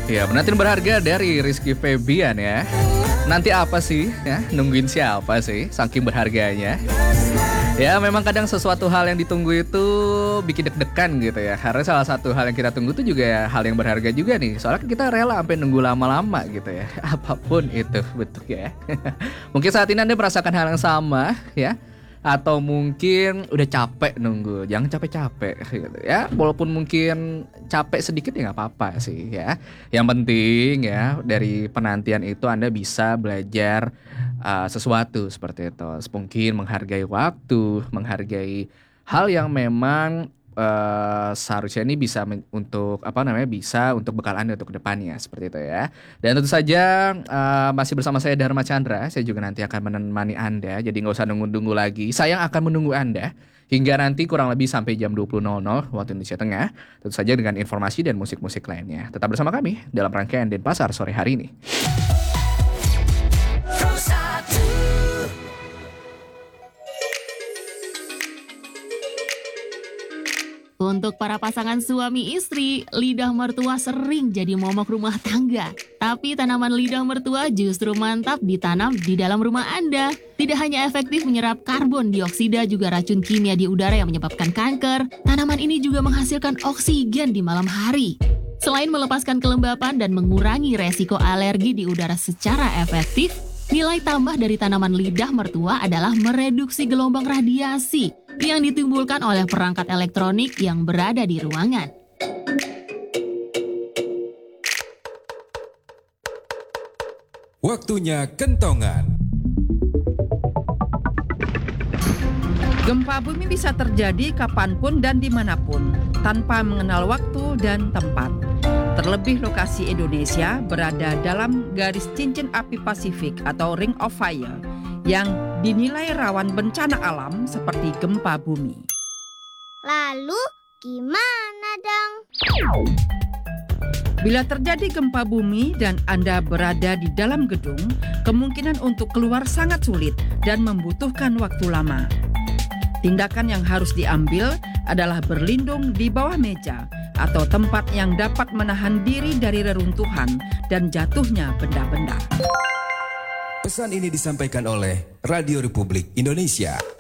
Ya, penantian berharga dari Rizky Febian ya. Nanti apa sih ya? Nungguin siapa sih saking berharganya? Ya memang kadang sesuatu hal yang ditunggu itu bikin deg-degan gitu ya. Karena salah satu hal yang kita tunggu itu juga ya hal yang berharga juga nih. Soalnya kan kita rela sampai nunggu lama-lama gitu ya. Apapun itu betul ya. Mungkin saat ini Anda merasakan hal yang sama ya. Atau mungkin udah capek nunggu. Jangan capek-capek gitu ya. Walaupun mungkin capek sedikit ya gak apa-apa sih ya. Yang penting ya dari penantian itu Anda bisa belajar sesuatu seperti itu. Mungkin menghargai waktu, menghargai hal yang memang seharusnya ini bisa untuk bisa untuk bekal Anda untuk kedepannya seperti itu ya. Dan tentu saja masih bersama saya Dharma Chandra. Saya juga nanti akan menemani Anda. Jadi nggak usah nunggu-nunggu lagi. Saya akan menunggu Anda hingga nanti kurang lebih sampai jam 20.00 waktu Indonesia Tengah. Tentu saja dengan informasi dan musik-musik lainnya. Tetap bersama kami dalam rangkaian Denpasar sore hari ini. Untuk para pasangan suami istri, lidah mertua sering jadi momok rumah tangga. Tapi tanaman lidah mertua justru mantap ditanam di dalam rumah Anda. Tidak hanya efektif menyerap karbon dioksida, juga racun kimia di udara yang menyebabkan kanker. Tanaman ini juga menghasilkan oksigen di malam hari. Selain melepaskan kelembapan dan mengurangi resiko alergi di udara secara efektif, nilai tambah dari tanaman lidah mertua adalah mereduksi gelombang radiasi yang ditimbulkan oleh perangkat elektronik yang berada di ruangan. Waktunya kentongan. Gempa bumi bisa terjadi kapanpun dan dimanapun, tanpa mengenal waktu dan tempat. Terlebih lokasi Indonesia berada dalam garis cincin api Pasifik atau Ring of Fire yang dinilai rawan bencana alam seperti gempa bumi. Lalu gimana dong? Bila terjadi gempa bumi dan Anda berada di dalam gedung, kemungkinan untuk keluar sangat sulit dan membutuhkan waktu lama. Tindakan yang harus diambil adalah berlindung di bawah meja atau tempat yang dapat menahan diri dari reruntuhan dan jatuhnya benda-benda. Pesan ini disampaikan oleh Radio Republik Indonesia.